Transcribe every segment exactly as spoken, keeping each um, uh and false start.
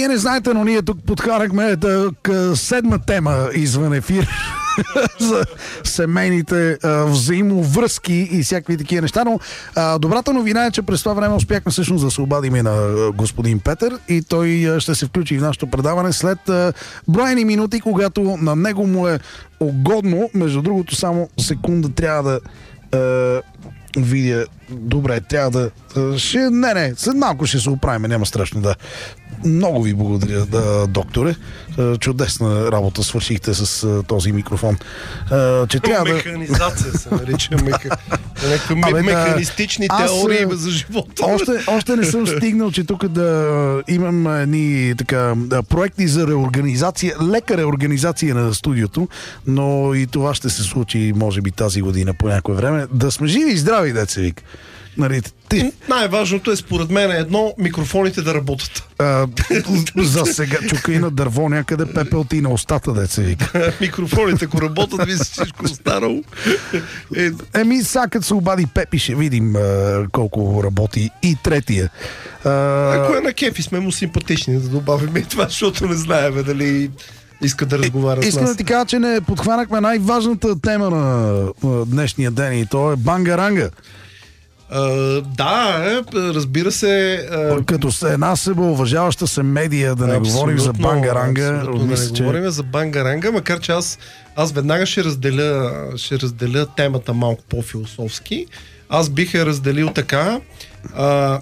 вие не знаете, но ние тук подкарахме да, седма тема извън ефир за семейните а, взаимовръзки и всякакви такива неща, но а, добрата новина е, че през това време успяхме всъщност да се обадим и на а, господин Петър и той а, ще се включи в нашето предаване след а, броени минути, когато на него му е угодно. Между другото, само секунда трябва да а, видя. Добре, трябва да... Ще, не, не, след малко ще се оправим, няма страшно, да. Много ви благодаря, да, докторе. Чудесна работа свършихте с този микрофон. Че трябва да... Механизация се нарича. Меха... Абе, механистични да, теории аз, за живота. Още, още не съм стигнал, че тук да имам едни така, да, проекти за реорганизация, лека реорганизация на студиото, но и това ще се случи, може би, тази година по някое време. Да сме живи и здрави, деца вик. Нали, ти... Най-важното е според мен едно, микрофоните да работят. А, за сега чука и на дърво някъде, пепел ти на устата, деца вика. Микрофоните, ако работят, ви всичко останало. Е... Еми, сега като се обади Пепи, ще видим а, колко работи и третия. А... Ако е на кефи, сме му симпатични да добавим и това, защото не знаем дали иска да разговаря е, с нас. Искам да ти кажа, че не подхванахме най-важната тема на, на днешния ден и то е бангаранга. Uh, да, разбира се. Uh, Като една себеуважаваща се медия, да не говорим за бангаранга. Да не че... говорим за бангаранга, макар че аз, аз веднага ще разделя, ще разделя темата малко по-философски. Аз бих я разделил така. Uh,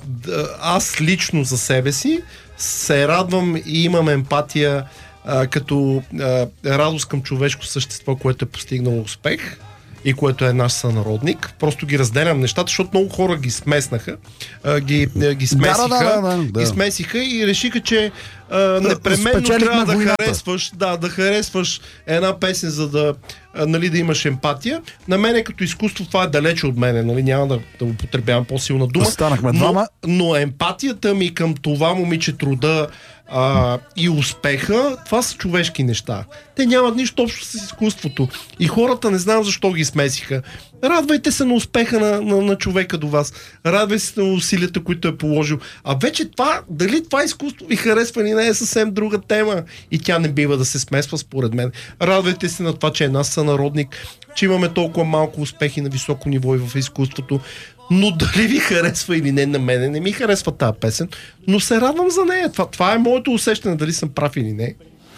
аз лично за себе си се радвам и имам емпатия uh, като uh, радост към човешко същество, което е постигнало успех и което е наш сънародник. Просто ги разделям нещата, защото много хора ги смеснаха, а, ги, ги смесиха, да, да, да, да. ги смесиха и решиха, че а, непременно трябва да войната. харесваш, да, да харесваш една песен, за да, а, нали, да имаш емпатия. На мен като изкуство това е далече от мене, нали, няма да, да употребявам по-силна дума. Станахме но, двама. но емпатията ми към това момиче труда А, и успеха, това са човешки неща. Те нямат нищо общо с изкуството. И хората не знам защо ги смесиха. Радвайте се на успеха на, на, на човека до вас. Радвайте се на усилията, които е положил. А вече това, дали това изкуство ви харесва или не, е съвсем друга тема. И тя не бива да се смесва, според мен. Радвайте се на това, че е наш сънародник, че имаме толкова малко успехи на високо ниво и в изкуството. Но дали ви харесва или не, на мене не ми харесва тази песен, но се радвам за нея. Това, това е моето усещане, дали съм прав или не.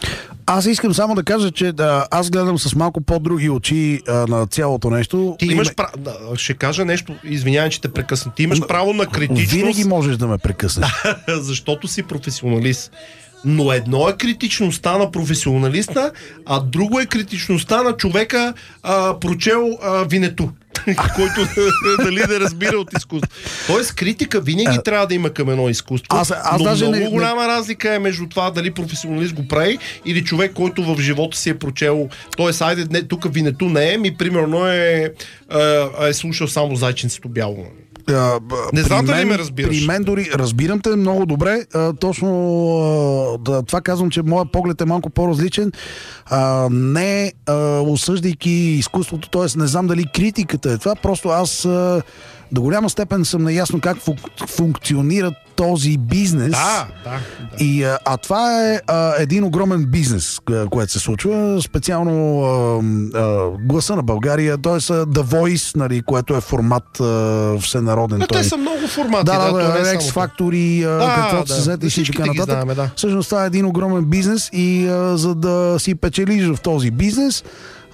Аз искам само да кажа, че да, аз гледам с малко по-други очи а, на цялото нещо. Ти имаш право, да, ще кажа нещо, извинявай, че те прекъсна. Ти имаш право на критичност. Винаги можеш да ме прекъснеш. Защото си професионалист. Но едно е критичността на професионалиста, а друго е критичността на човека, а, прочел а, Винету, който дали да разбира от изкуство. Тоест критика винаги а, трябва да има към едно изкуство, аз, аз но много не, голяма не... разлика е между това дали професионалист го прави или човек, който в живота си е прочел. Тоест, айде, не, тук Винету не е, ми примерно е, е, е слушал само Зайченцето бяло. А, не знам дали ме разбираш. При мен дори разбирам те много добре. А, точно а, да, това казвам, че моят поглед е малко по-различен. А, не а, осъждайки изкуството, т.е. не знам дали критиката е това. Просто аз а, до голяма степен съм наясно как фу- функционира този бизнес. Да, да, да. И, а, а това е а, един огромен бизнес, което се случва. Специално а, а, Гласа на България, т.е. The Voice, нали, което е формат а, всенароден. Но те са много формати. Да, да, да, да X Factor, да, каквото да, се взете и всички нататък. Знаем, да. Всъщност това е един огромен бизнес и а, за да си печелиш в този бизнес,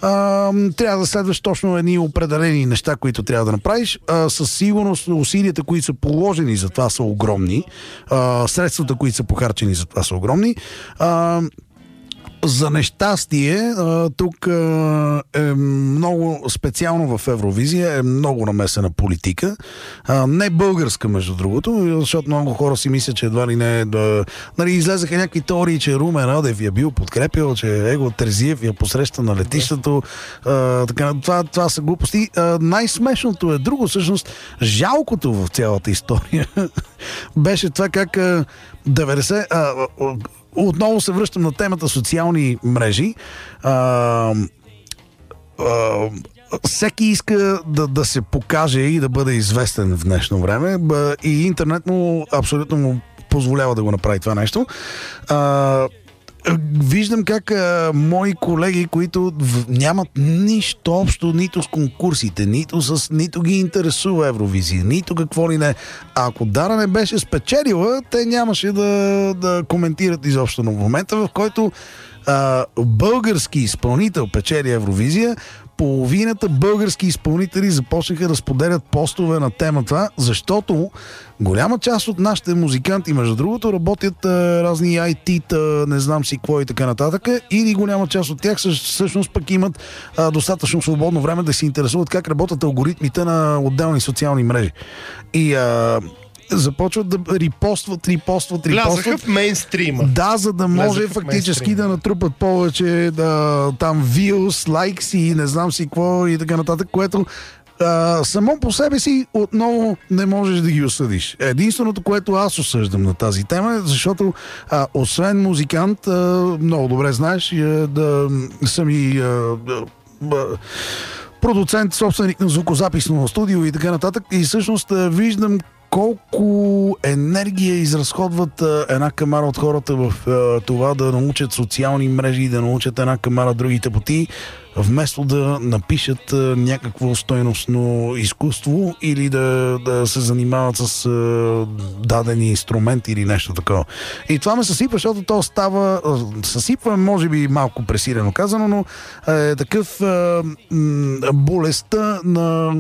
Uh, трябва да следваш точно едни определени неща, които трябва да направиш. Uh, със сигурност усилията, които са положени за това, са огромни. Uh, средствата, които са похарчени за това, са огромни. Uh, За нещастие, тук е много специално в Евровизия, е много намесена политика. Не българска, между другото, защото много хора си мислят, че едва ли не да... Нали, излезаха някакви теории, че Румен Радев я бил подкрепил, че Его Терзиев я посреща на летището. Така, това, това са глупости. Най-смешното е друго, всъщност, жалкото в цялата история беше това как деветдесет... Отново се връщам на темата социални мрежи. А, а, всеки иска да, да се покаже и да бъде известен в днешно време. И интернет му абсолютно му позволява да го направи това нещо. А, виждам как а, мои колеги, които в, нямат нищо общо нито с конкурсите, нито, с, нито ги интересува Евровизия, нито какво ли не. А ако Дара не беше спечелила, те нямаше да, да коментират изобщо. Но в момента, в който а, български изпълнител печели Евровизия, половината български изпълнители започнаха да споделят постове на темата, защото голяма част от нашите музиканти, между другото, работят а, разни ай ти-та, не знам си какво и така нататък, или голяма част от тях всъщност пък имат а, достатъчно свободно време да се интересуват как работят алгоритмите на отделни социални мрежи. И а, започват да репостват, репостват, репостват. Влязаха в мейнстрима. Да, за да може фактически да натрупат повече да, там views, лайкс и не знам си какво и така нататък, което а, само по себе си отново не можеш да ги осъдиш. Единственото, което аз осъждам на тази тема е, защото а, освен музикант, а, много добре знаеш, а, да съм и а, а, продуцент, собственик на звукозаписно студио и така нататък, и всъщност виждам колко енергия изразходват а, една камара от хората в а, това да научат социални мрежи и да научат една камара другите поти, вместо да напишат а, някакво стойностно изкуство или да, да се занимават с а, дадени инструменти или нещо такова. И това ме съсипва, защото то става, съсипва, може би малко пресилено казано, но е такъв а, м, болестта на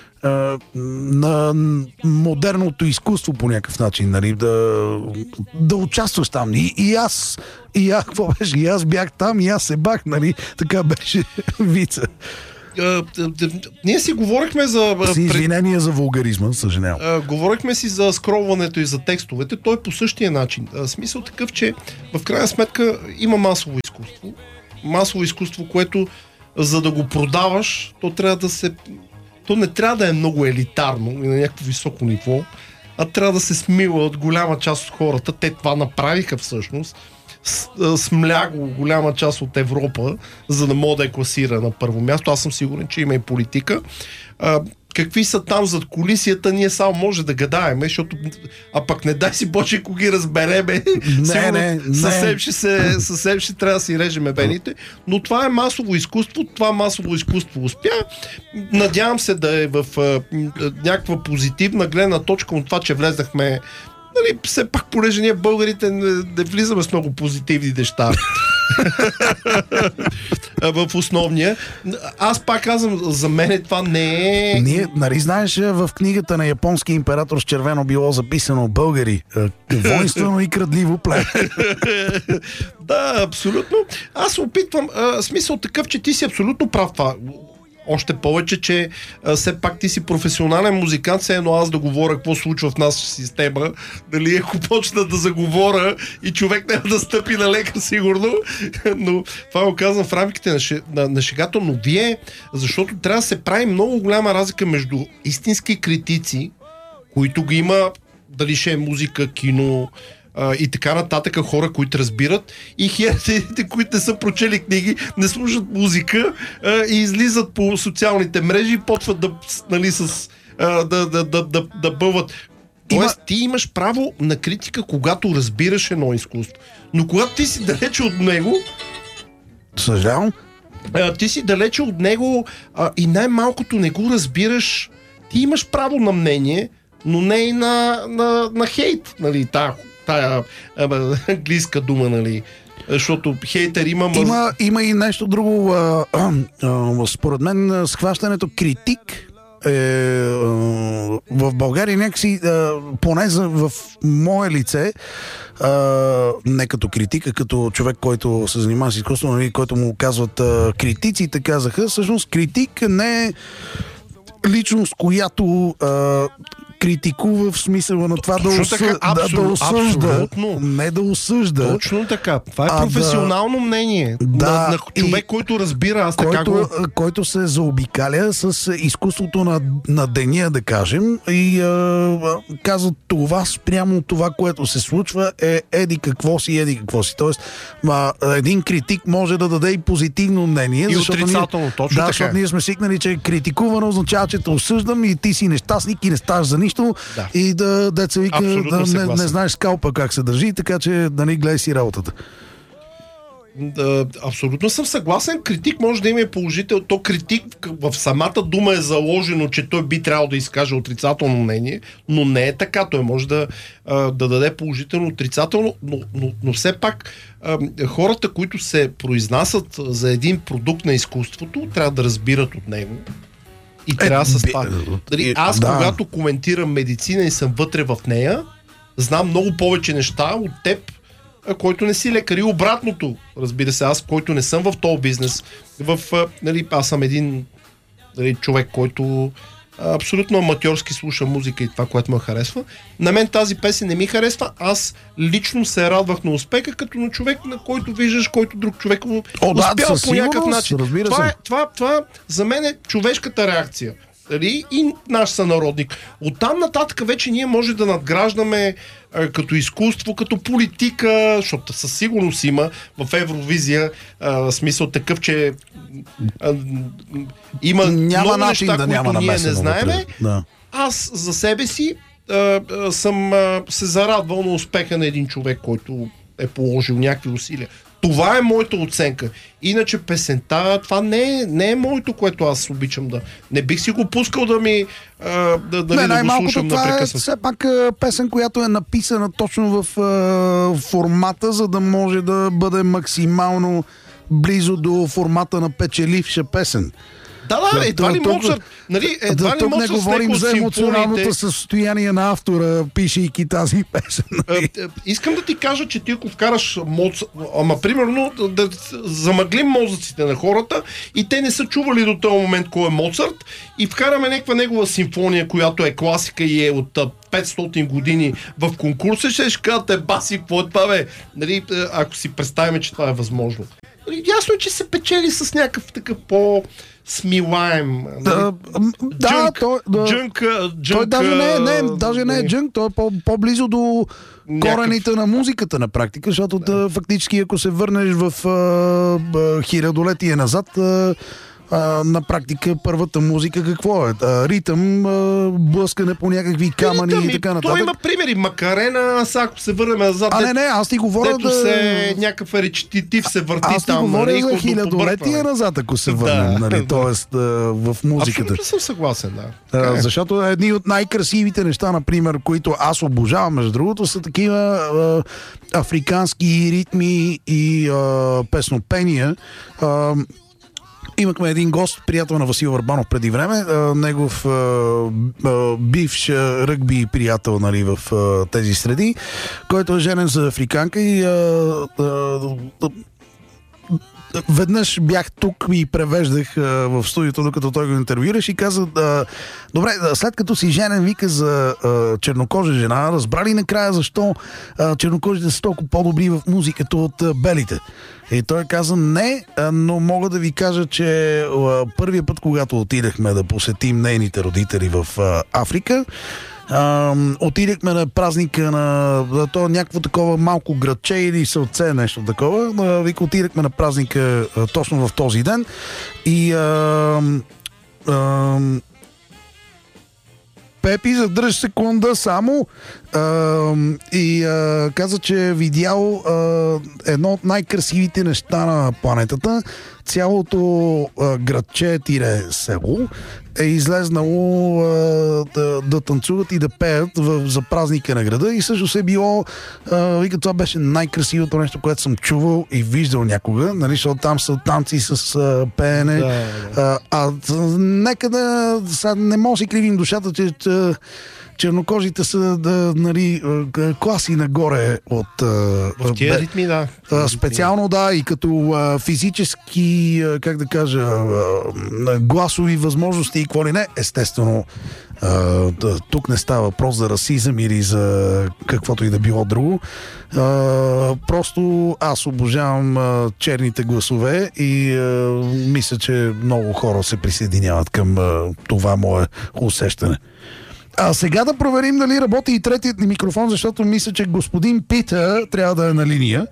на модерното изкуство по някакъв начин, нали, да, да участваш там. И, и аз, и аз, какво беше? И аз бях там, и аз се бах, нали, така беше вица. Ние си говорихме за... С извинения за вулгаризма, съжалявам. Говорихме си за скролването и за текстовете. Той по същия начин. Смисъл такъв, че в крайна сметка има масово изкуство. Масово изкуство, което за да го продаваш, то трябва да се... То не трябва да е много елитарно и на някакво високо ниво, а трябва да се смила от голяма част от хората. Те това направиха всъщност. Смля го голяма част от Европа, за да мога да е класира на първо място. Аз съм сигурен, че има и политика. А, какви са там зад колисията, ние само може да гадаем, защото а пък не дай си Боже, ако ги разбереме, не, не, съвсем ще, се, съвсем ще трябва да си режеме вените, но това е масово изкуство, това масово изкуство успя. Надявам се да е в а, някаква позитивна гледна точка от това, че влезнахме, нали, все пак, понеже ние българите не, не влизаме с много позитивни неща в основния. Аз пак казвам, за мен това не е... Ние, нали знаеш, в книгата на японски император с червено било записано българи, воинствено и крадливо племе. Да, абсолютно. Аз опитвам, а, смисъл такъв, че ти си абсолютно прав това. Още повече, че а, все пак ти си професионален музикант, все едно аз да говоря какво случва в нашата система, дали ако почна да заговоря и човек няма да стъпи на лекар сигурно, но това го казвам в рамките на, ше, на, на шегата, но вие, защото трябва да се прави много голяма разлика между истински критици, които ги има, дали ще е музика, кино, и така нататък, хора, които разбират, и херите, които не са прочели книги, не слушат музика а, и излизат по социалните мрежи и почват да, нали, с, а, да, да, да, да, да бъват. Тоест, ти имаш право на критика, когато разбираш едно изкуство. Но когато ти си далече от него, съжалявам, ти си далече от него а, и най-малкото не го разбираш, ти имаш право на мнение, но не и на, на, на хейт, нали, тая тая а, английска дума, нали, защото хейтер има... Има, има и нещо друго. А, а, а, според мен схващането критик е, а, в България някакси, а, поне за, в мое лице, а, не като критик, а като човек, който се занимава с изкуство, нали, който му казват а, критиците казаха, всъщност критик не е личност, която а, критикува в смисъла на това да, осъ... така, абсолют, да, да осъжда, абсолютно. не да осъжда. Точно така. Това е професионално да, мнение да, на, на човек, и, който разбира. Аз така който, го... който се заобикаля с изкуството на, на деня, да кажем, и а, казва това спрямо това, което се случва е еди какво си, еди какво си. Тоест, а, един критик може да даде и позитивно мнение. И отрицателно, ние, точно да, така. защото ние сме свикнали, че критикувано означава, че те осъждам и ти си нещастник и не ставаш за нищо. нищо Да. и да, деца вика, Абсолютно да не, съгласен. не знаеш скалпа как се държи, така че да не гледай си работата. Да, абсолютно съм съгласен. Критик може да има и положител. То критик в самата дума е заложено, че той би трябвало да изкаже отрицателно мнение, но не е така. Той може да, да даде положително, отрицателно, но, но, но все пак хората, които се произнасят за един продукт на изкуството, трябва да разбират от него. И е, трябва с това. Дали, аз, да. когато коментирам медицина и съм вътре в нея, знам много повече неща от теб, който не си лекар. И обратното, разбира се, аз, който не съм в този бизнес, в, нали, аз съм един, нали, човек, който абсолютно аматьорски слуша музика и това, което ме харесва. На мен тази песен не ми харесва. Аз лично се радвах на успеха, като на човек, на който виждаш, който друг човек О, успял да, по някакъв начин. Това, е, това, това за мен е човешката реакция. Дали? И наш сънародник. Оттам нататък вече ние може да надграждаме а, като изкуство, като политика, защото със сигурност има в Евровизия а, смисъл такъв, че а, има няма много начин неща, да които няма ние не знаеме. Да. Аз за себе си а, а, съм а, се зарадвал на успеха на един човек, който е положил някакви усилия. Това е моята оценка. Иначе песента, това не е, не е моето, което аз обичам да... Не бих си го пускал да ми... А, да, да, не, да го слушам това непрекъснато. Е все пак песен, която е написана точно в а, формата, за да може да бъде максимално близо до формата на печеливша песен. Да, да, едва ли Моцарт, нали, едва ли Тук не Моцарт говорим за емоционалното симфониите... състояние на автора, пишейки тази песен. Нали? Искам да ти кажа, че ти ако вкараш Моцарт, ама примерно да замъглим мозъците на хората и те не са чували до този момент кой е Моцарт и вкараме някаква негова симфония, която е класика и е от петстотин години в конкурса, ще ще кажете, баси, какво е това, бе? Нали, ако си представим, че това е възможно. Нали, ясно е, че се печели с някакъв такъв по... смилаем. Да, да, джънк, той, да, джънк, джънк, той даже не, е, не, даже не е джънк, той е по, по-близо до корените на музиката на практика, защото да. Да, фактически ако се върнеш в а, а, хилядолетие назад, а, а, на практика първата музика какво е? А, ритъм, а, блъскане по някакви камъни ритъм, и така нататък. Той има примери. Макарена, сега ако се върнем назад, а, не, не, аз ти говоря дето да... се някакъв речитатив се върти аз там. Аз ти говоря нали, за хилядолетия назад, ако се върнем, да, нали, да. т.е. в музиката. Абсолютно съм съгласен, да. А, защото едни от най-красивите неща, например, които аз обожавам, между другото, са такива а, африкански ритми и а, песнопения. А, Имахме един гост, приятел на Васил Върбанов преди време, а, негов а, а, бивш а, ръгби приятел, нали, в а, тези среди, който е женен за африканка и а, а, а, веднъж бях тук и превеждах а, в студиото, докато той го интервюираш и каза, а, добре, след като си женен, вика за а, чернокожа жена, разбрали накрая защо а, чернокожите са толкова по-добри в музиката от а, белите. И той каза, не, но мога да ви кажа, че а, първия път, когато отидахме да посетим нейните родители в а, Африка, а, отидахме на празника на, на то някакво такова малко градче или селце, нещо такова. А, вика, отидахме на празника а, точно в този ден и а, а, Пепи, задръж секунда само а, и а, каза, че е видял а, едно от най-красивите неща на планетата. Цялото а, градче-село е излезнало а, да, да танцуват и да пеят в, за празника на града и също е било, а, вика, това беше най-красивото нещо, което съм чувал и виждал някога, нали, защото там са танци с а, пеене. Да, да. А, а нека да сега не може да си кривим душата, че, че чернокожите са да, нали, класи нагоре от... В тия ритми, да. Специално, да, и като а, физически, а, как да кажа, а, гласови възможности и какво ли не, естествено, а, да, тук не става въпрос за расизъм или за каквото и да било друго. А, просто аз обожавам а, черните гласове и а, мисля, че много хора се присъединяват към а, това мое усещане. А сега да проверим дали работи и третият ни микрофон, защото мисля, че господин Питър трябва да е на линия.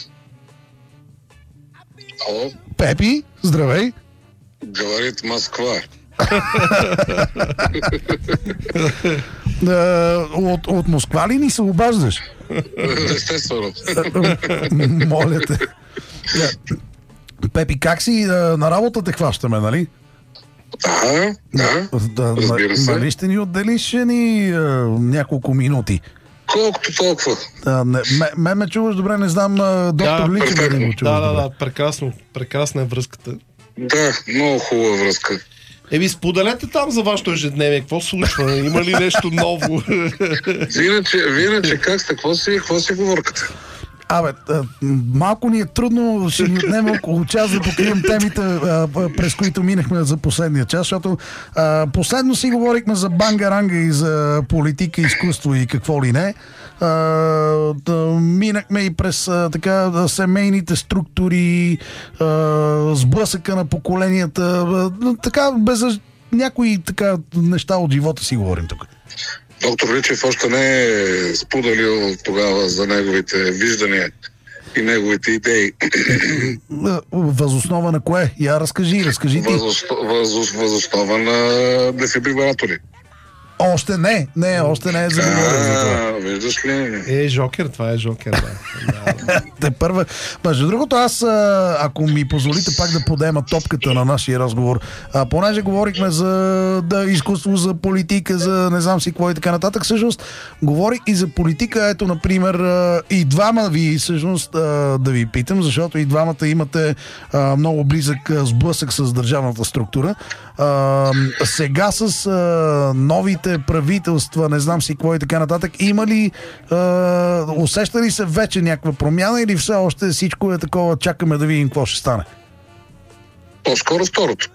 Ало? Пепи, здравей. Говорит Москва. А, от, от Москва ли ни се обаждаш? Естествено. Моля те. Пепи, как си? На работа те хващаме, нали? Да, да, да, разбира се. Нали ще ни отделиш ни а, няколко минути? Колкото толкова. А, не, ме, ме ме чуваш добре, не знам, а, доктор Да, Личев да перфектно. го чуваш Да, да, добре. да, прекрасно. Прекрасна е връзката. Да, много хубава връзка. Еби, споделете там за вашето ежедневие. Какво случва? Има ли нещо ново? Винаги, винаги как сте, какво си, какво си говорката? Абе, а, малко ни е трудно, ще ни отнеме около час да покрием темите, а, през които минахме за последния час, защото а, последно си говорихме за бангаранга и за политика, изкуство и какво ли не. А, да, минахме и през а, така семейните структури, а, сблъсъка на поколенията, а, така без някои така неща от живота си говорим тук. Доктор Личев още не е споделил тогава за неговите виждания и неговите идеи. Възоснова на кое? Я разкажи, разкажи ти. Възоснова на дефибрилатори. Още не, не, още не е заговорен за това. А, виждаш ли? Е, Жокер, това е Жокер, да. да. Те първа. Между другото, аз, а, ако ми позволите пак да подема топката на нашия разговор, а, понеже говорихме за да, изкуство, за политика, за не знам си какво и така нататък, всъщност говорих и за политика. Ето, например, а, и двама ви, всъщност, а, да ви питам, защото и двамата имате а, много близък а, сблъсък с държавната структура. А, сега с а, новите правителства, не знам си какво и така нататък, има ли, а, усеща ли се вече някаква промяна или все още всичко е такова, чакаме да видим какво ще стане? По-скоро второто.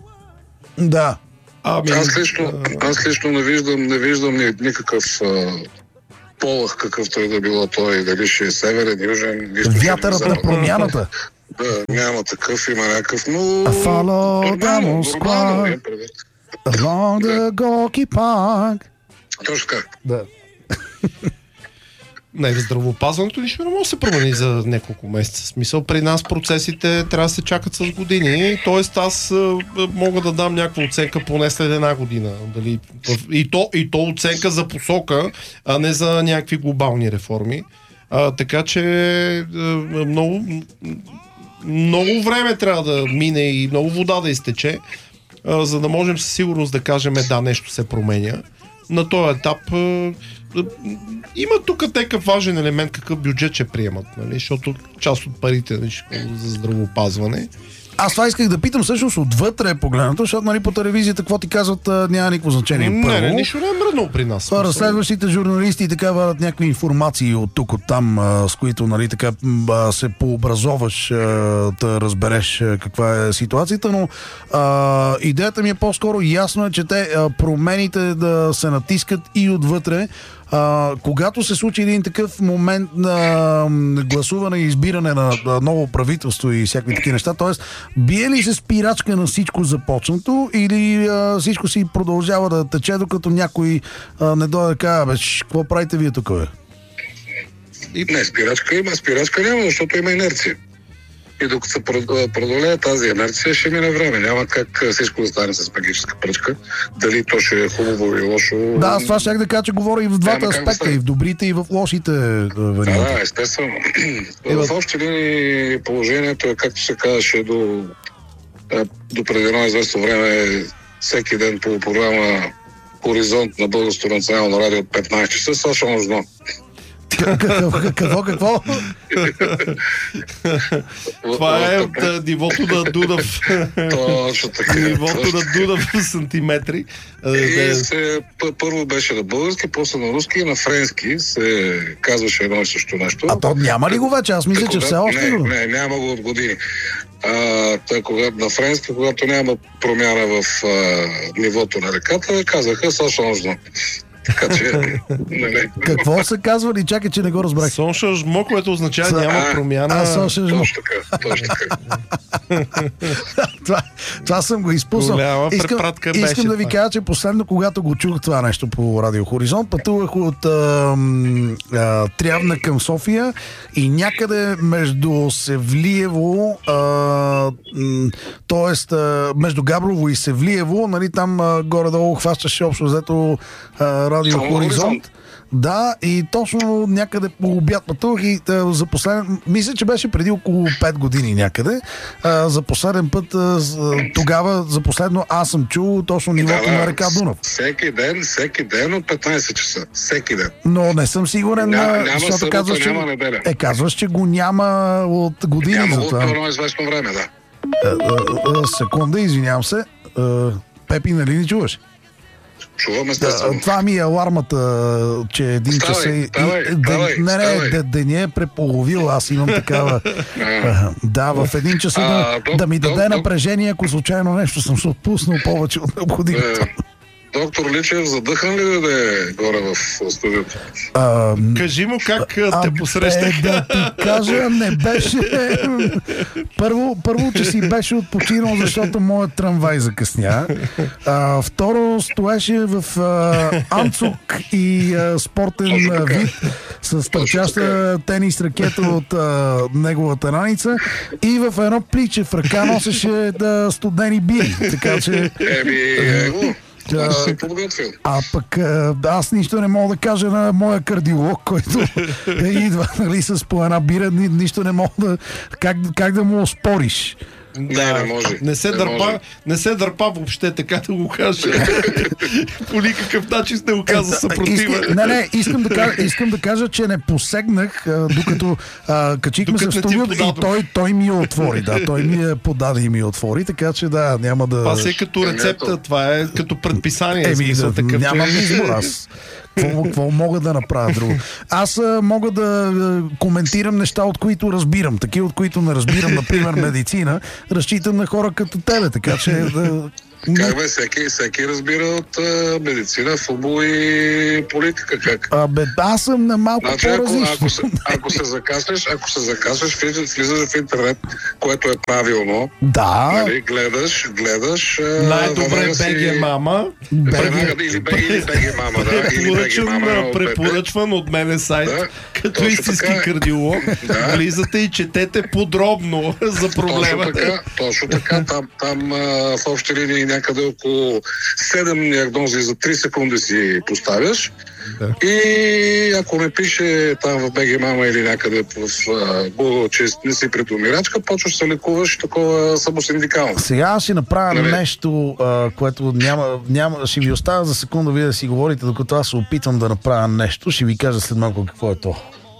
Да. Ами, Аз лично, аз лично не виждам, не виждам ни, никакъв а, полъх, какъвто и да било той, дали ще е северен, южен, източен. Вятърът на промяната. Да, няма такъв, има някакъв, но... Follow the Moskva along the Gorky Park. Точно така. Да. Не, здравеопазването нищо не може да се промени за няколко месеца. В смисъл, при нас процесите трябва да се чакат с години. Тоест, аз а, мога да дам някаква оценка поне след една година. Дали, и, то, и то оценка за посока, а не за някакви глобални реформи. А, така че а, много, много време трябва да мине и много вода да изтече, а, за да можем със сигурност да кажем, да, нещо се променя. На този етап а, има тук такъв важен елемент, какъв бюджет ще приемат, нали? Защото част от парите, нали, за здравеопазване. Аз това исках да питам всъщност отвътре погледнато, защото нали, по телевизията какво ти казват, няма никакво значение. Не, Първо, не, нищо не е мръднало при нас. това разследващите журналисти така вадат някакви информации от тук, от там, а, с които нали, така, а, се пообразоваш, а, да разбереш а, каква е ситуацията, но а, идеята ми е по-скоро ясно е, че те а, промените да се натискат и отвътре. А, когато се случи един такъв момент на гласуване и избиране на, на ново правителство и всякакви такива неща, т.е. бие ли се спирачка на всичко започнато или а, всичко си продължава да тече, докато някой а, не дойде да каже, бе, какво правите вие тук, бе? Не, спирачка има, спирачка няма, защото има инерция. И докато се преодолее тази инерция, ще мине време. Няма как всичко да стане с магическа пръчка. Дали то ще е хубаво или лошо. Да, аз това щях да кажа, че говоря и в двата Няма как да аспекта, стане. и в добрите, и в лошите Да, варианти. да, естествено. В общи линии положението е, както се казваше, до, до преди едно известно време, всеки ден по програма Хоризонт на Българското национално радио от петнайсет часа, Саша Нужно. Какво, какво? Това е от а, нивото на Дудав. Точно така. Нивото точно на Дудав в сантиметри. А, И да, се, първо беше на български, после на руски и на френски се казваше едно и също нещо. А то няма ли го вече? Аз мисля, че все още не, го. не, няма го от години. А, тъй, когато, на френски, когато няма промяна в а, нивото на реката, казаха Саша Нужно. Така че, нали. Какво са казвали? Чакай, че не го разбрах. Сонша жмо, което означава няма А, промяна. А, Соша жмо. Точно така, точно така. това, това съм го изпуснал. Голяма Искам, препратка беше искам да ви това. кажа, че последно, когато го чух това нещо по Радио Хоризонт, пътувах от а, а, Трявна към София и някъде между Севлиево, а, м, т.е. между Габрово и Севлиево, нали, там а, горе-долу хващаше общо взето а, радио Само Хоризонт. Хоризонт. Да, и точно някъде по обяд пътувах и а, за последен, мисля, че беше преди около пет години някъде. А, за последен път, а, тогава, за последно аз съм чул точно нивото Да, на река Дунав. Всеки ден, всеки ден от петнайсет часа. Всеки ден. Но не съм сигурен, Няма, а, няма защото събота, казваш, че... няма неделя. Е, казваш, че го няма от години Няма за от това. едно известно време, да. А, а, а, секунда, извинявам се. А, Пепи, нали ни чуваш? Чувам Да, естествено. това ми е алармата, че един Ставай, час е... ставай, и- ден- ставай, не, не, ставай. де- деня е преполовил, аз имам такава... а, да, в един час А, да, док- да ми даде док- напрежение, ако случайно нещо съм се отпуснал повече от необходимото. Е, доктор Личев, задъхан ли да е горе в студиото? А, Кажи му как а, а, те посрещах. Е, да ти кажа, не беше... Първо, първо, че си беше отпочинал, защото моят трамвай закъсня. А, второ, стоеше в а, анцук и а, спортен Точно а, така. вид с търчаща тенис ракета от а, неговата раница и в едно пличе в ръка носеше да, студени бири. Така че... Еми, его. Това се подготвил. А пък а, аз нищо не мога да кажа на моя кардиолог, който идва, нали, с по една бира, ни, нищо не мога да... Как, как да му оспориш? Не, не може. Не се, Не дърпа, може. не се дърпа въобще, така да го кажа. По никакъв начин не го каза съпротива. Иска- не, не, искам да, кажа, искам да кажа, че не посегнах, а, докато а, качихме се Докато в не ти студиото и подадох. той, той ми я отвори. Да, той ми я подаде и ми я отвори, така че да, няма да... Това си е като рецепта, това е като предписание. Еми, смисъл, да, такъв, нямам че- избор аз. Какво, какво мога да направя друго? Аз а, мога да а, коментирам неща, от които разбирам. Такива, от които не разбирам, например, медицина. Разчитам на хора като тебе, така че... Да, Как бе, всеки, всеки разбира от а, медицина, футбол и политика. Как? а, бе, аз съм на малко Значи, ако, по-различно. ако, се, ако се закаснеш, ако се закаснеш, влизаш, влизаш в интернет, което е правилно. Да, Нали, гледаш, гледаш. а, Най-добре веднага си- БГ мама. Веднага, или, Б- или БГ мама, да. Или БГ Препоръчан, мама. от БГ. препоръчван от мене сайт, Да, като точно истински така е. кардиолог. Да. Влизате и четете подробно за Точно проблема. така, точно така. Там, там а, в общи линии някъде около седем диагнози за три секунди си поставяш. Да. И ако не пише там в БГ Мама или някъде в а, Google, че не си предумирачка, почваш да се лекуваш такова самосиндикално. сега аз ще направя Нали? нещо, а, което няма, няма, ще ви оставя за секунда вие да си говорите, докато аз се опитам да направя нещо. Ще ви кажа след малко какво е то.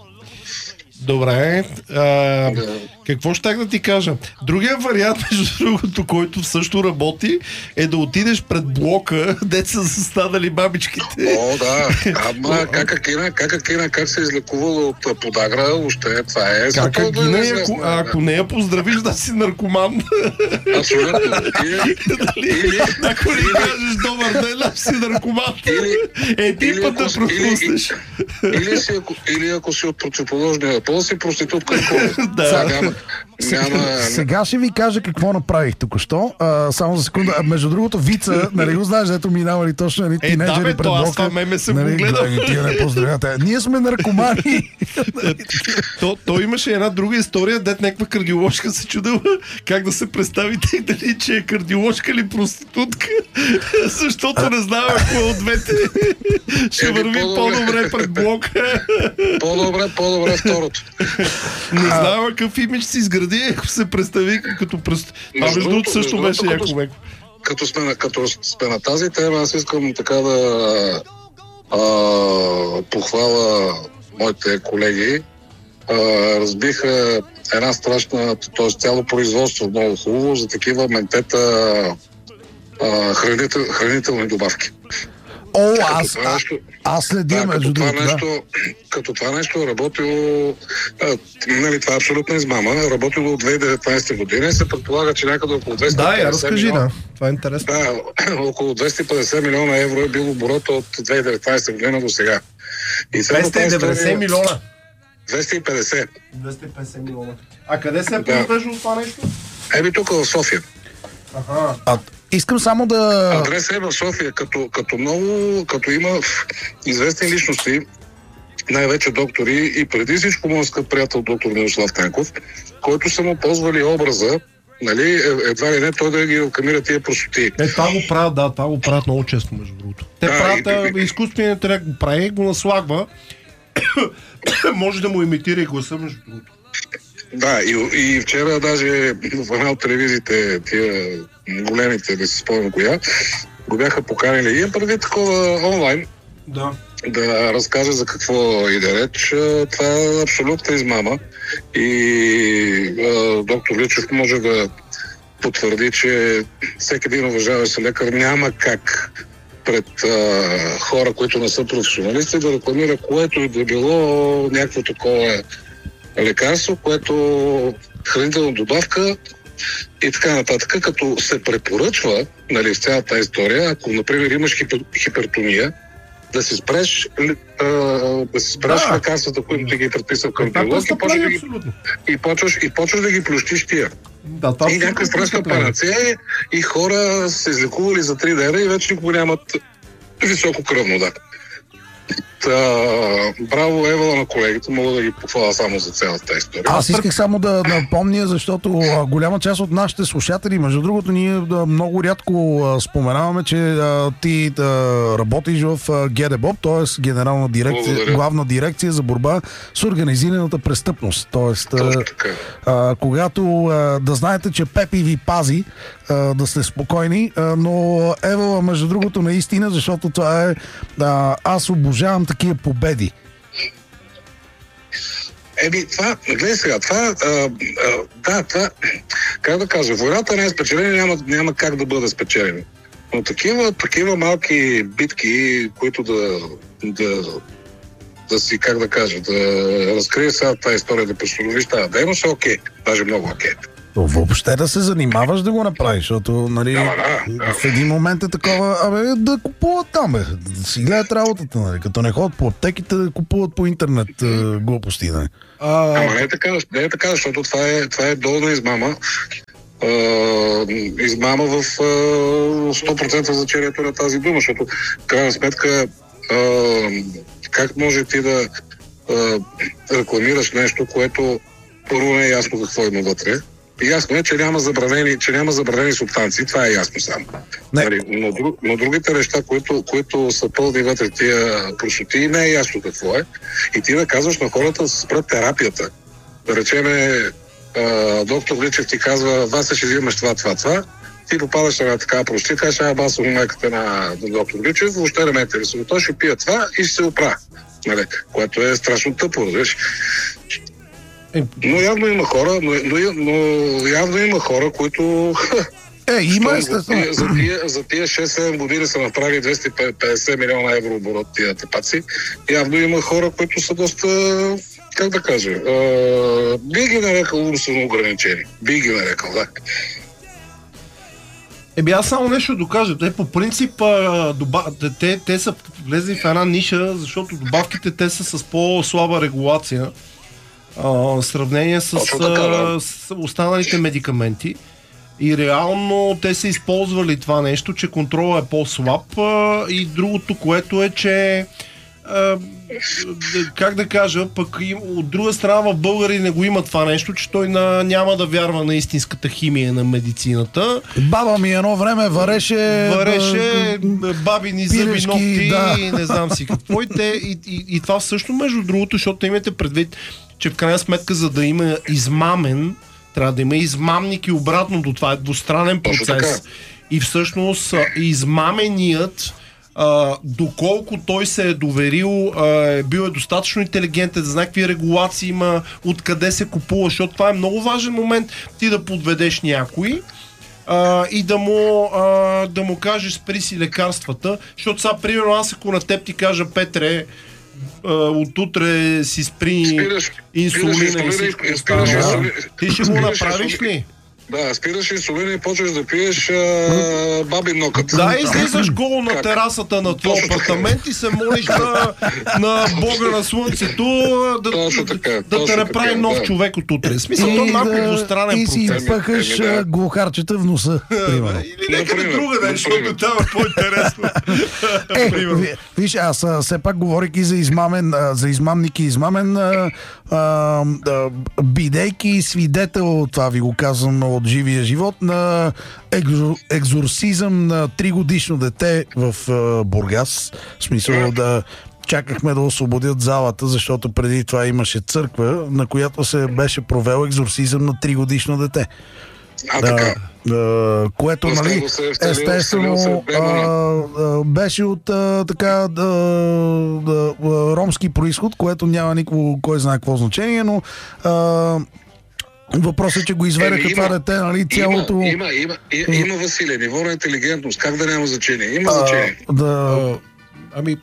Добре. А, Да. какво щях да ти кажа? Другия вариант, между другото, който също работи, е да отидеш пред блока, деца са застанали бабичките. О, да. Ама кака Кина, кака Кина, как се е излекувала от а, подагра, още това е. Как световно Гина, известно, ако, ако не я поздравиш да си наркоман, Абсолютно. И- Или, ако не кажеш добър ден, аз си наркоман, Или- е ти или път да ако- пропуснеш. или, си, ако, или ако си от противоположния пол, си проститутка. и хора. Да. Сега няма, няма, Сега ще ви кажа какво направих току-що. А, само за секунда. А, между другото, Вица, нали го знаеш, ето минавали точно едни Е, тинейджери да, бе, пред то аз блока. това меме съм го Нали, гледал. гледай, тия не поздравяте. Ние сме наркомани. То, то имаше една друга история, дет някаква кардиоложка се чудила как да се представите дали, че е кардиоложка или проститутка, защото не знам ако от двете ще Еми, върви по-добре. по-добре пред блока. по-добре, по-добре второто. Не знам какъв имидж си изгради, ако се представи като пръст. Това между другото също между беше другото, яко меко. Като сме, на, като сме на тази тема, аз искам така да а, похваля моите колеги. А, разбиха една страшна, т.е. цяло производство много хубаво за такива ментета а, хранител, хранителни добавки. О, Като аз, това а, нещо- аз следя, Да, между като това, другото. Да. нещо, като това нещо е работило, а, нали, това е абсолютна измама, работило от две хиляди и деветнадесета година и се предполага, че някъде около двеста и Да, я петдесет разкажи, милиона, да. Това е интересно. да, около двеста и петдесет милиона евро е бил оборота от две хиляди и деветнадесета година до сега. И цялата двеста и деветдесет история- милиона. двеста и петдесет. двеста и петдесет милиона. А къде се е Да. произвеждало това нещо? Еми тук в София. Аха. А, искам само да... Адресът е в София, като, като много, като има известни личности, най-вече доктори и преди всичко моят скъп приятел доктор Мирослав Тенков, който са му ползвали образа нали, едва ли не той да ги рекламира тия простоти. Е, това го правят, да, това го правят много често, между другото. Те да, правят, и, и, изкуственият интелект го прави, го наслагва, може да му имитира и гласа, между другото. Да, и, и вчера даже в една от телевизиите, тия големите, да си спомням коя, го бяха поканили и преди такова онлайн, да. да разкаже за какво иде реч. Това е абсолютна измама и а, доктор Личев може да потвърди, че всеки един уважаващ се лекар няма как пред а, хора, които не са професионалисти, да рекламира което и да било някакво такова лекарство, което хранителна добавка и така нататък, като се препоръчва, нали, в цялата история, ако, например, имаш хипер, хипертония, да си спреш, а, да си спреш да. лекарствата, които ти ги е предписал кардиолог и, почваш да ги, и, почваш, и почваш да ги плющиш тия. Да, и някаква пръска панацея и хора се излекували за три дена и вече никога нямат високо кръвно, да. Та, браво, Евала, на колегите, мога да ги похваля само за цялата история. Аз исках само да напомня, защото а, голяма част от нашите слушатели, между другото, ние да, много рядко а, споменаваме, че а, ти да, работиш в а, ГДБОП, т.е. Генерална дирекция, Благодаря. главна дирекция за борба с организираната престъпност. Т.е. А, когато а, да знаете, че Пепи ви пази, а, да сте спокойни, а, но Евала, между другото, наистина, защото това е а, аз обожавам такива победи. Еми, това, гледай сега, това, а, а, да, това, как да кажа, войната не е спечелена, няма, няма как да бъде спечелена. Но такива, такива малки битки, които да, да, да си, как да кажа, да разкрие сега тази история, да постановиш тази дейност, е окей, даже много окей. Въобще да се занимаваш да го направиш, защото, нали, да, да, да. в един момент е такова, абе, да купуват там, бе, да си гледат работата, нали, като не ходят по аптеките, да купуват по интернет глупости, нали. А... Ама не е така, не е така, защото това е, това е долна измама. А, измама в а, сто процента значението на тази дума, защото, в крайна сметка, а, как може ти да а, рекламираш нещо, което първо не е ясно какво има вътре. Ясно е, че няма забранени, че няма забранени субстанции, това е ясно само. Нали, но, друг, но другите неща, които, които са пълни вътре тия простоти, не е ясно какво е. И ти да казваш на хората да се спрат терапията. Да речеме, а, доктор Личев ти казва, вас ще взимаш това, това, това. Ти попадаш на такава простоти, кажеш, а бас майката на, на доктор Личев, въобще не ме интересува. Той ще пие това и ще се опра. Нали, което е страшно тъпо, разбираш. Но явно има хора, но, но, но явно има хора, които... Е, има естествено. За тия, за тия шест-седем години са направили двеста и петдесет милиона евро оборот тия тепаци. Явно има хора, които са доста, как да кажа, а, би ги нарекал умствено ограничени. Би ги нарекал, да. Еби, аз само нещо докажа. Те по принцип доба... те, те са влезли в една ниша, защото добавките те са с по-слаба регулация. В сравнение с, а, с останалите медикаменти и реално те са използвали това нещо, че контролът е по-слаб а, и другото, което е, че а, как да кажа, пък и, от друга страна в България не го има това нещо, че той на, няма да вярва на истинската химия на медицината. Баба ми едно време вареше... Вареше да, бабини зъби, ногти да. и не знам си какво. И, те, и, и, и това също между другото, защото имате предвид, че в крайна сметка, за да има измамен, трябва да има измамник и обратното. Това е двустранен процес. И всъщност измаменият, а, доколко той се е доверил, а, е бил е достатъчно интелигентен, да знае какви регулации има, откъде се купува, защото това е много важен момент ти да подведеш някой а, и да му, а, да му кажеш спри си лекарствата, защото сега, примерно, аз ако на теб ти кажа, Петре, от утре си спри спираш, инсулина спираш, и всичко остава. Ти ще го направиш ли? Да, спираш инсулина и почваш да пиеш а, бабин нокът. Да, излизаш гол на терасата на твой апартамент и се молиш на, на Бога на Слънцето да, да, да те направи нов да. човек от утре. Смисъл, това е малко двустранен процес. И си пъхаш да. глухарчета в носа. Или някъде друга, да, защото там е по-интересно. Е, виж, аз все пак говорейки за измамен, за измамник и измамен, бидейки свидетел, това ви го казвам от от живия живот на екзор, екзорсизъм на тригодишно дете в а, Бургас. В смисъл да чакахме да освободят залата, защото преди това имаше църква, на която се беше провел екзорсизъм на тригодишно дете. А, така. Да, което, Но нали, се е вселил, естествено вселил се а, а, беше от а, така да, да, ромски происход, което няма никакво кой знае какво значение, но а, въпросът е, че го изведаха това дете, нали, цялото... Има, има, има, има, има Василе, ниво на интелигентност, как да няма значение? Има а, значение. Да... Ами,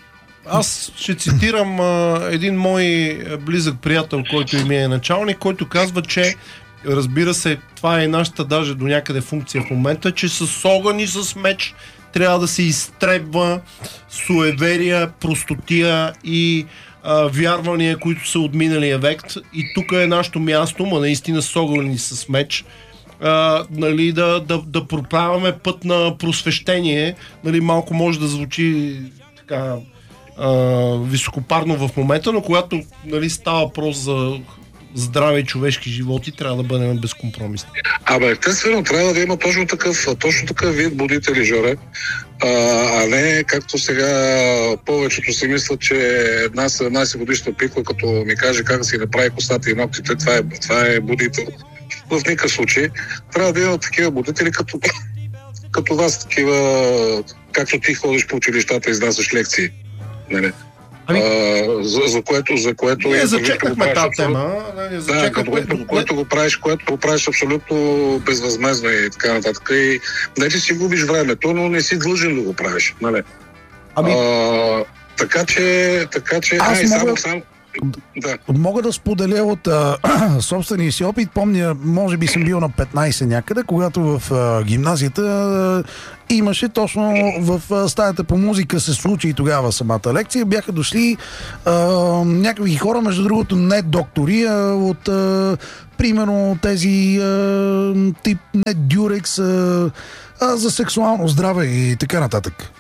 аз ще цитирам а, един мой близък приятел, който и ми е началник, който казва, че разбира се, това е нашата даже до някъде функция в момента, че с огън и с меч трябва да се изтребва суеверия, простотия и а, вярвания, които са от миналия век. И тук е нашето място, ма наистина с огън и с меч, а, нали, да, да, да проправяме път на просвещение. Нали, малко може да звучи така а, високопарно в момента, но когато, нали, става въпрос за здраве и човешки животи, трябва да бъдем безкомпромисни. Абе, естествено, трябва да има точно такъв, точно такъв вид будители, Жоре, а, а не както сега повечето си мислят, че една седемнайсет годишна пикла, като ми каже как да си направи косата и ногтите, това е, това е будител. В никакъв случай трябва да има такива будители, като, като вас, такива, както ти ходиш по училищата и изнасяш лекции. Не, Ами... Uh, за, за което, за което ние зачекахме тази тема. Да, зачекахме... което, което, го правиш, което го правиш абсолютно безвъзмездно и така нататък. И не че си губиш времето, но не си длъжен да го правиш. Нали? Ами... Uh, така че... Така че... Аз ай, мога... само, само... Да. Мога да споделя от а, собствения си опит. Помня, може би съм бил на петнайсет някъде, когато в а, гимназията а, имаше точно в а, стаята по музика се случи и тогава самата лекция. Бяха дошли а, някакви хора, между другото не доктори, а от а, примерно тези а, тип не дюрекс а, а, за сексуално здраве и така нататък.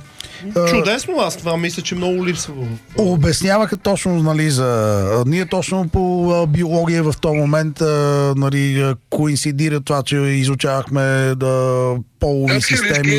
Чудесно, аз това мисля, че много липсва. Обясняваха точно, нали, за... Ние точно по а, биология в този момент а, нали, коинцидира това, че изучавахме да, полови системи.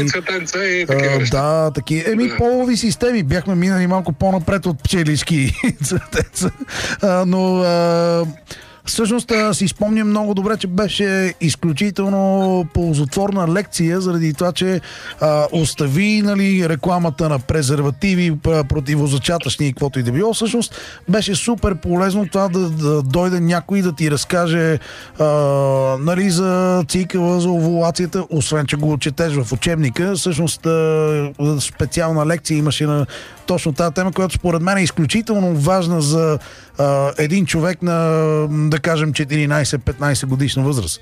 А, да, таки. Еми, полови системи. Бяхме минали малко по-напред от пчелички цветеца. А, но... А, Всъщност си спомням много добре, че беше изключително ползотворна лекция, заради това, че а, остави, нали, рекламата на презервативи, противозачатъчни и каквото и да било. Всъщност беше супер полезно това да, да дойде някой да ти разкаже а, нали, за цикъла, за овулацията, освен че го четеш в учебника. Всъщност а, специална лекция имаше на точно тази тема, която според мен е изключително важна за а, един човек на, да кажем, четиринайсет-петнайсет годишна възраст.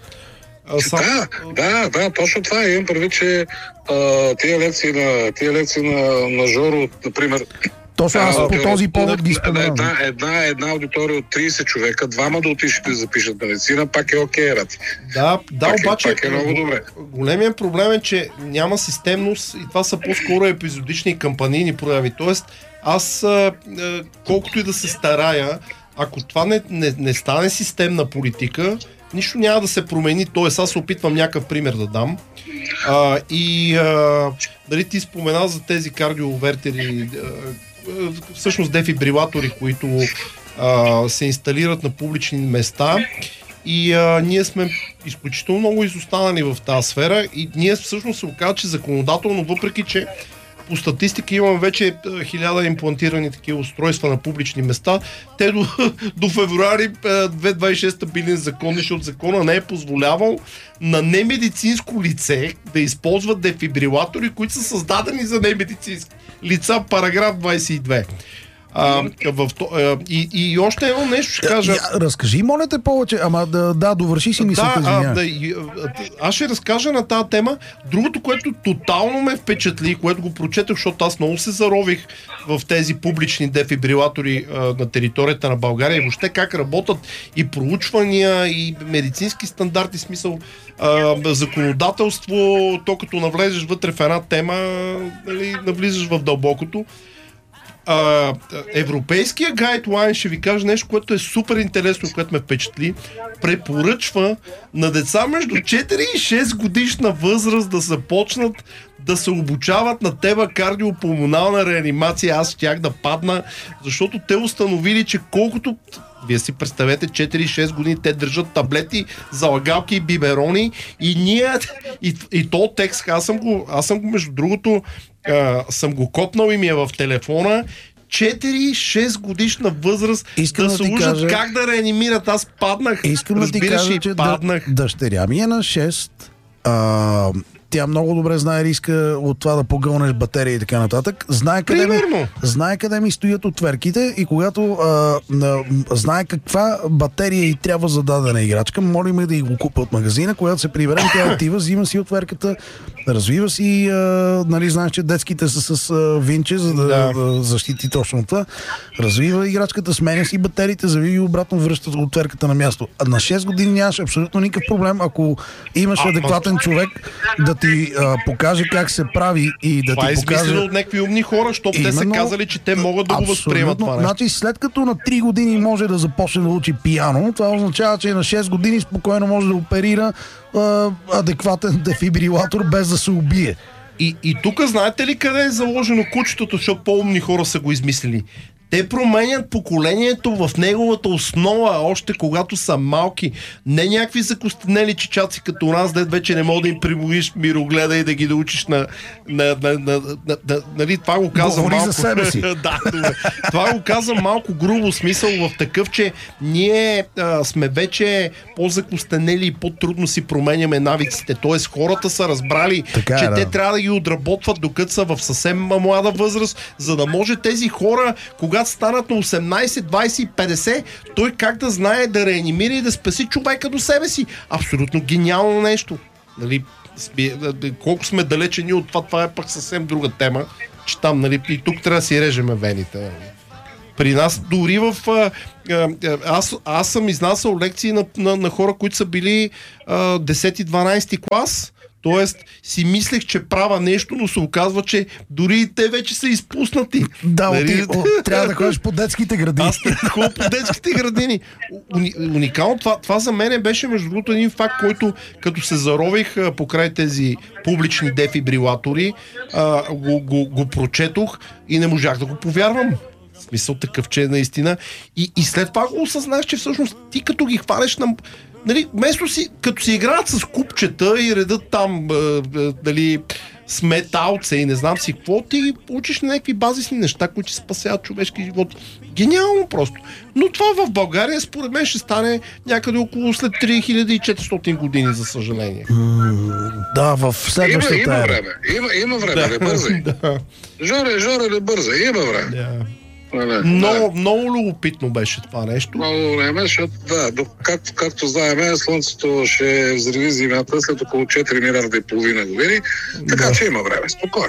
Да, да, да, точно това е. Имам предвид, че а, тия лекции на, тия лекции на, на Жоро, например... Точно аз по този повод ги споменавам. Една, една, една аудитория от трийсет човека, двама да отишете да запишат медицина, пак е окей, рад. Да, да, пак обаче е, пак е много добре. Големият проблем е, че няма системност и това са по-скоро епизодични кампанийни прояви. Тоест, аз а, а, колкото и да се старая, ако това не, не, не стане системна политика, нищо няма да се промени. Тоест, аз се опитвам някакъв пример да дам. А, и а, дали ти спомена за тези кардиовертери, всъщност дефибрилатори, които а, се инсталират на публични места, и а, ние сме изключително много изостанали в тази сфера и ние всъщност се оказа, че законодателно, въпреки че по статистика имаме вече хиляда имплантирани такива устройства на публични места, те до, до февруари две хиляди двайсет и шеста били незаконни, защото закона не е позволявал на немедицинско лице да използват дефибрилатори, които са създадени за немедицински лица, параграф двайсет и две. А, в, а, и, и още едно нещо ще кажа. Я, разкажи, моля те повече, ама да, да довърши си мисълта. Да, да, аз ще разкажа на тази тема. Другото, което тотално ме впечатли, което го прочетах, защото аз много се зарових в тези публични дефибрилатори а, на територията на България и въобще как работят и проучвания, и медицински стандарти, смисъл а, законодателство, то като навлезеш вътре в една тема, нали, навлизаш в дълбокото. а, европейския гайдлайн, ще ви кажа нещо, което е супер интересно, което ме впечатли, препоръчва на деца между четири и шест годишна възраст да започнат да се обучават на теба кардиопулмонална реанимация. Аз щях да падна, защото те установили, че колкото... Вие си представете, четири-шест години те държат таблети, залагалки и биберони и ние... И, и то текст, аз съм го, аз съм го между другото, а, съм го копнал и ми е в телефона, четири-шест годишна възраст Искам да да се ти учат кажа... как да реанимират. Аз паднах. Искам да ти кажа, и че паднах. дъщеря ми е на шест. А, тя много добре знае риска от това да погълнеш батерия и така нататък. Знае къде, ми, знае къде ми стоят отверките и когато а, а, знае каква батерия и трябва за дадена играчка, молим да й го купа от магазина. Когато се приберем, тя отива, взима си отверката, развива си, а, нали, знаеш, че детските са с а, винче, за да, да. да защити точно това. Развива играчката, сменя си батериите, завива и обратно връща отверката на място. А на шест години нямаш абсолютно никакъв проблем, ако имаш а, адекватен ма... човек да ти а, покаже как се прави и да това ти е покаже... измислено от някакви умни хора, защото те са казали, че те могат да го възприемат това нещо. Значи след като на три години може да започне да учи пиано, това означава, че на шест години спокойно може да оперира а, адекватен дефибрилатор без да се убие. И, и тук знаете ли къде е заложено кучетото, защото по-умни хора са го измислили? Те променят поколението в неговата основа, още когато са малки. Не някакви закостенели чичаци като нас, дед вече не мога да им прибориш мирогледа и да ги да учиш на... на, на, на, на, на нали, това го казвам Говори малко... за себе си. да, това го казвам малко грубо смисъл в такъв, че ние а, сме вече по-закостенели и по-трудно си променяме навиците. Тоест хората са разбрали, така, че да. те трябва да ги отработват докато са в съвсем млада възраст, за да може тези хора, когато станат на осемнайсет, двайсет и петдесет, той как да знае да реанимира и да спаси човека до себе си. Абсолютно гениално нещо. Нали, колко сме далечени от това, това е пък съвсем друга тема, че там, нали, и тук трябва да си режеме вените. При нас дори в... А, а, аз, аз съм изнасял лекции на, на, на хора, които са били а, десети-дванайсети клас. Тоест, си мислех, че правя нещо, но се оказва, че дори и те вече са изпуснати. Да, нали? о, о, трябва да ходиш по детските градини. Аз трябва да ходя по детските градини. Уни, уникално това, това за мен беше, между другото, един факт, който като се зарових а, покрай тези публични дефибрилатори, а, го, го, го прочетох и не можах да го повярвам. В смисъл такъв, че е наистина. И, и след това го осъзнах, че всъщност ти като ги хванеш на... Нали, вместо си, като си играят с купчета и редат там дали сметалце и не знам си какво, ти учиш на някакви базисни неща, които спасяват човешки живот. Гениално просто. Но това в България според мен ще стане някъде около след три хиляди и четиристотин години, за съжаление. М- да, в следващата Има, има ера. време. Има, има време, да. Не бързай. Да. Жоре, Жоре, не бързай. Има време. Да. Не, не, Много, не. много любопитно беше това нещо. Много време, защото да, до, както, както знаем, Слънцето ще взриви Земята след около четири милиарда и половина години, така Да. че има време, спокойно.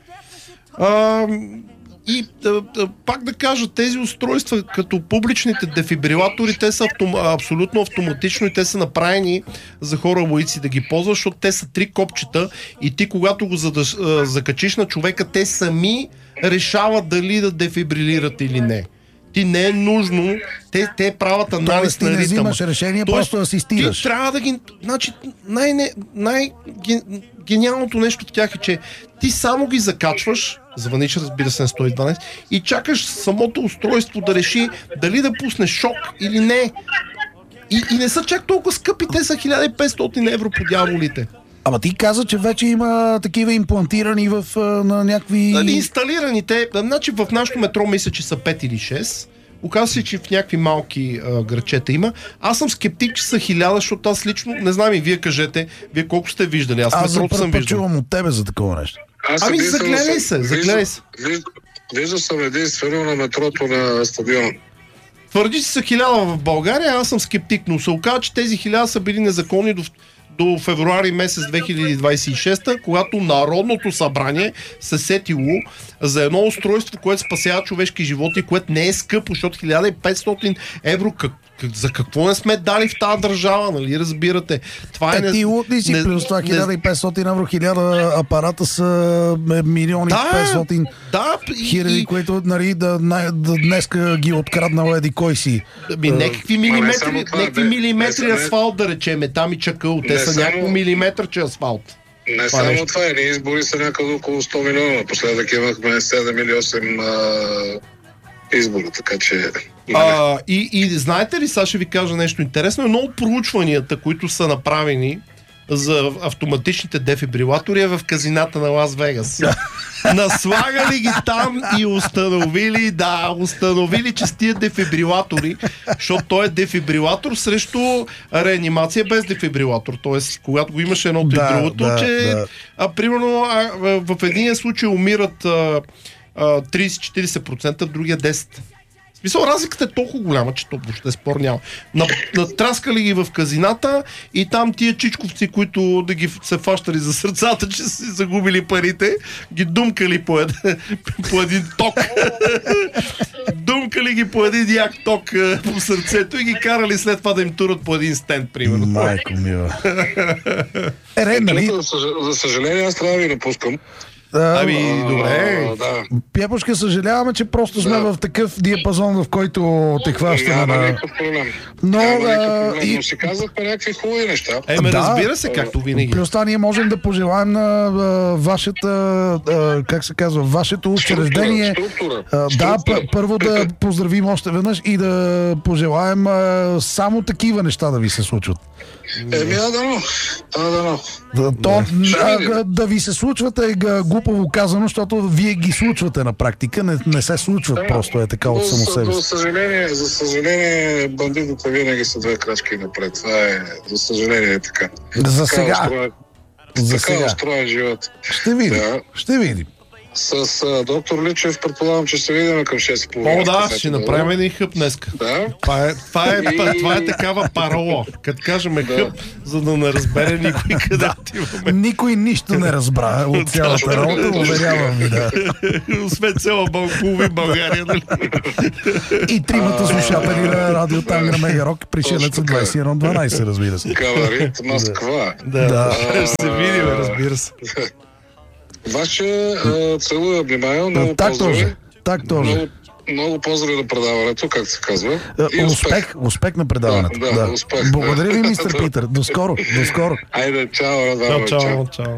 А, и а, а, пак да кажа, тези устройства като публичните дефибрилатори, те са автом, абсолютно автоматично и те са направени за хора лоици да ги ползват, защото те са три копчета и ти когато го задъж, а, закачиш на човека, те сами решават дали да дефибрилират или не. Ти не е нужно, те, те правят анализ Тоест ти на не ритъма. взимаш решение, Тоест, просто асистираш. Ти трябва да ги... Значи, най- не- най-гениалното нещо в тях е, че ти само ги закачваш, звъниш, разбира се, на сто и дванайсет и чакаш самото устройство да реши дали да пусне шок или не. И, и не са чак толкова скъпи, те са хиляда и петстотин евро по дяволите. Ама ти каза, че вече има такива имплантирани в, а, на някакви... Нали, инсталираните, значи в нашото метро мисля, че са пет или шест. Оказва се, че в някакви малки а, грачета има. Аз съм скептик, че са хиляда, защото аз лично, не знам и вие кажете, вие колко сте виждали. Аз, Аз за метрото съм първ път виждал. чувам от тебе за такова нещо. Аз Ами единствено загледай съм- се, загледай се. Виждал, виждал съм единствено на метрото на стадиона. Твърди, че са хиляда в България, аз съм скептик, но се оказа, че тези хиляда са били незаконни до, до февруари месец две хиляди двайсет и шеста, когато Народното събрание се сетило за едно устройство, което спасява човешки животи, което не е скъпо, защото хиляда и петстотин евро как, За какво не сме дали в тази държава, нали, разбирате? Това е, е не... ти лутни си, не, плюс това не, хиляда и петстотин евро, хиляда апарата са милиони Да, петстотин да, и- хиляди, и- които нали, да, да, да днеска ги откраднал еди кой си. Ами, някакви Ма не милиметри, само това, някакви бе. милиметри Не са- не- асфалт, да речеме, там и чакъл. Те Не са само- няколко милиметър, че асфалт. Не Това само нещо. това, едни избори са някъде около сто милиона. Напоследък имахме седем или осем а, избора, така че... нали. А, и, и знаете ли, сега ще ви кажа нещо интересно. Едно от проучванията, които са направени за автоматичните дефибрилатори е в казината на Лас Вегас. Наслагали ги там и установили, да, установили, че с тия дефибрилатори, защото той е дефибрилатор срещу реанимация без дефибрилатор. Тоест, когато го имаш едното Да, и другото, да, че да. а, примерно а, в един случай умират а, а, трийсет-четирийсет процента, в другия десет процента. В смисъл, разликата е толкова голяма, че то въобще спор няма. На- Натраскали ги в казината и там тия чичковци, които да ги се фащали за сърцата, че са си загубили парите, ги думкали по един, по един ток. Думкали ги по един як ток а, по сърцето и ги карали след това да им турат по един стенд, примерно. Майко мила. Е, ре, нали? За, съж- за съжаление, аз трябва да ви напускам. а, Ами, добре. А, да. Пепушка, съжаляваме, че просто сме Да. в такъв диапазон, в който те хващаме Няма на... никакъв проблем. Но, Няма никакъв а, проблем. и- Но си казахме някакви хубави неща. Еме, Да. разбира се, както винаги. Плюс това ние можем да пожелаем на а, вашата, а, как се казва, вашето учреждение. Структура. А, да, Структура. п- първо да поздравим още веднъж и да пожелаем а, само такива неща да ви се случват. Еми, а дано. А дано. Да, то, Ще а, видим. а, да ви се случват е га- глупаво казано, защото вие ги случвате на практика, не, не се случват, просто е така от За- само себе За си. съжаление, за съжаление, бандитите винаги са две крачки напред. Това е, за съжаление, е така. За Така сега, устроен- за Така е сега. устроен живот. Ще видим, Да. ще видим. С а, доктор Личев предполагам, че ще видим към шест и половина. О, да, ще направим един хъп днеска. Да. Това е, това е, И- това е такава парало. Като кажем хъп, за да не разбере никой къде отиваме. Никой нищо не разбра от цялата работа, уверявам ви, да. Освен цяла Бъл- половин България, нали? И тримата слушатели на радио Тангра Мегарок, пришелеца Точно така. двайсет и едно дванайсет, разбира се. Габарит Москва. Да, Да. ще се видим, разбира се. Ваше а, целуя внимание, много Так поздрави. тоже, так тоже. Много, много поздрави на предаването, както се казва. Е, Успех, успех на предаването. Да, да, успех, Благодаря да. ви, мистер Питър. До скоро, до скоро. Айде, чао, Чао, Радаво, чао, чао.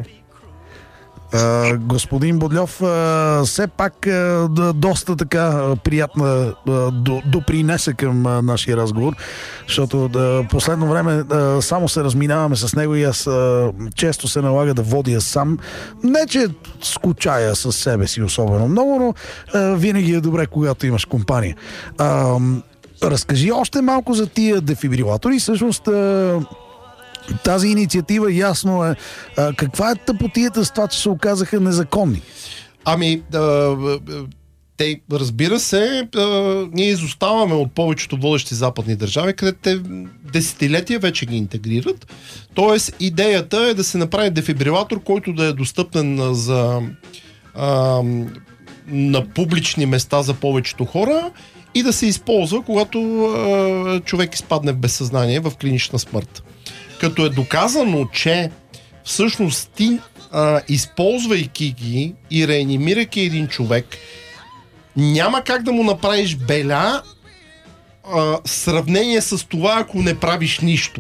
А, господин Бодлев, а, все пак а, да, доста така а, приятна а, до, допринесе към а, нашия разговор, защото да, последно време а, само се разминаваме с него и аз а, често се налага да водя сам. Не, че скучая със себе си особено много, но а, винаги е добре, когато имаш компания. А, разкажи още малко за тия дефибрилатори. Всъщност а, тази инициатива ясно е. А, каква е тъпотията с това, че се оказаха незаконни? Ами, а, а, те, разбира се, а, ние изоставаме от повечето водещи западни държави, където те десетилетия вече ги интегрират. Тоест, идеята е да се направи дефибрилатор, който да е достъпен за, а, на публични места за повечето хора и да се използва, когато а, човек изпадне в безсъзнание, в клинична смърт. Като е доказано, че всъщност ти, а, използвайки ги и реанимирайки един човек, няма как да му направиш беля а, в сравнение с това, ако не правиш нищо.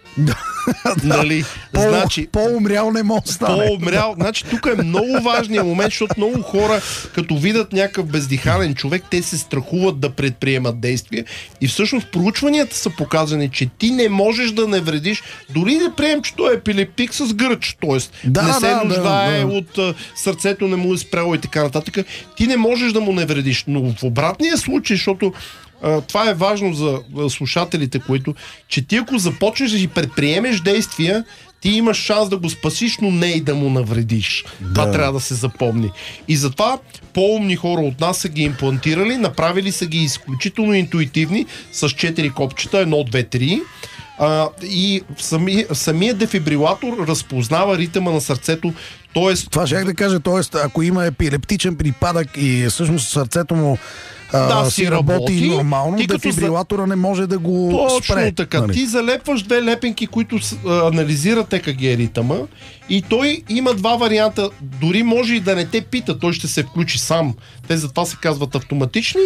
Нали? По, Значи, по-умрял не може да стане. по-умрял. Значи тук е много важният момент, защото много хора, като видят някакъв бездихален човек, те се страхуват да предприемат действия и всъщност проучванията са показани, че ти не можеш да не вредиш, дори да приемем, че той е епилептик с гръч, т.е. Да, не се да, нуждае да, да. от а, сърцето, не му е спряло и така нататък. Ти не можеш да му не вредиш, но в обратния случай, защото Uh, това е важно за uh, слушателите, които, че ти ако започнеш да си предприемеш действия, ти имаш шанс да го спасиш, но не и да му навредиш. Да. Това трябва да се запомни. И затова по-умни хора от нас са ги имплантирали, направили са ги изключително интуитивни с четири копчета, едно, две, три. Uh, и сами, самия дефибрилатор разпознава ритъма на сърцето Тоест, Това ще да кажа, т.е. ако има епилептичен припадък и всъщност сърцето му а, Да, си си работи, работи, нормално, ти като дефибрилатора не може да го точно спре. така. Нали? Ти залепваш две лепенки, които с- а, анализират Е К Г ритъма и той има два варианта. Дори може и да не те пита, той ще се включи сам. Те затова се казват автоматични.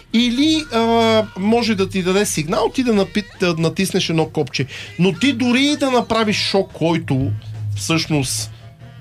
Или а, може да ти даде сигнал, ти да, напи, да натиснеш едно копче. Но ти дори и да направиш шок, който всъщност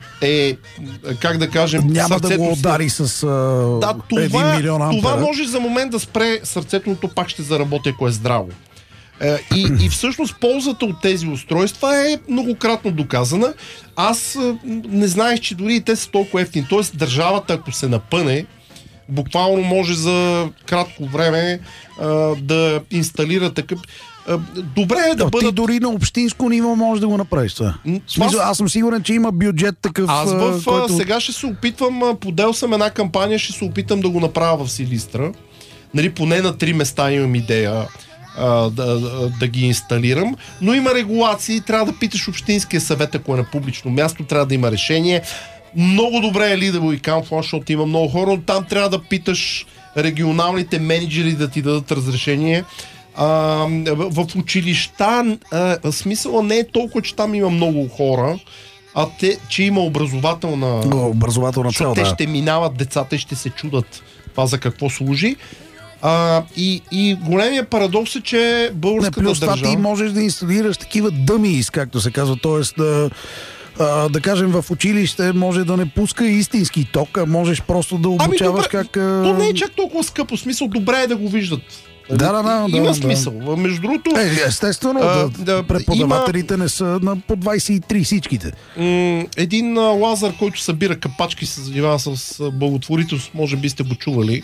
е, как да кажем, Няма да сърцето го си- удари с а, да, един това, милион ампера. това може за момент да спре сърцето, но то пак ще заработи, ако е здраво. Е, и, и всъщност ползата от тези устройства е многократно доказана. Аз е, не знаех, че дори и те са толкова ефтини. Тоест държавата, ако се напъне, буквално може за кратко време а, да инсталира такъв. А, добре е да Да, бъдат. Ти дори на общинско ниво можеш да го направиш това. М, В смисъл, това- аз съм сигурен, че има бюджет такъв, Аз в, а, който... а, сега ще се опитвам, а, подел съм една кампания, ще се опитам да го направя в Силистра. Нали, поне на три места имам идея а, да, да, да ги инсталирам, но има регулации, трябва да питаш общинския съвет, ако е на публично място, трябва да има решение. Много добре е ли да го и камфа, защото има много хора, но там трябва да питаш регионалните менеджери да ти дадат разрешение. А, в училища а, смисъла не е толкова, че там има много хора, а те, че има образователна... образователна цел, Защото те да. ще минават децата и ще се чудат това за какво служи. А, и, и големия парадокс е, че Не, българската плюс това държава... ти можеш да инсталираш такива дъмис, както се казва, т.е. да, а, да кажем в училище може да не пуска истински ток, а можеш просто да Ами обучаваш добре, как... А... то не е чак толкова скъпо, смисъл добре е да го виждат. Да, да, да, Има да, смисъл. Между другото, Е, естествено, А, да, да, преподавателите не са на по двайсет и три всичките. м- един а, Лазар, който събира капачки, се занимава с а, благотворителност, може би сте го чували.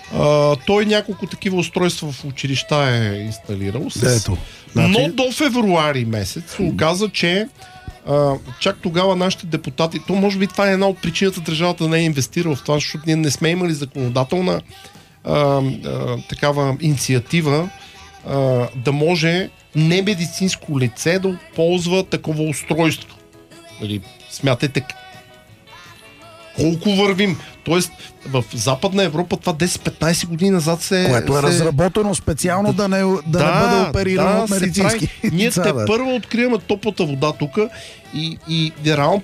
А, той няколко такива устройства в училища е инсталирал. С... Ето. Значи... Но до февруари месец се оказа, че а, чак тогава нашите депутати, то може би това е една от причината държавата да не е инвестирала в това, защото ние не сме имали законодателна а, а, такава инициатива а, да може немедицинско лице да ползва такова устройство. Нали, смятайте колко вървим. Тоест, в Западна Европа това десет-петнайсет години назад се... Което е се... разработено специално да не, да да, не бъде оперирано да, от се медицински прави. Ние лица, те да. първо откриваме топлата вода тук и, и, и реално